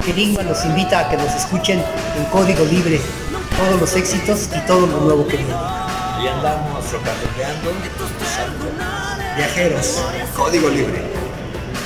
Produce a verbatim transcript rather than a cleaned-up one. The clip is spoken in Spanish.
Enigma los invita a que nos escuchen en Código Libre, todos los éxitos y todo lo nuevo que viene. Y andamos rocateando, Viajeros, Código Libre.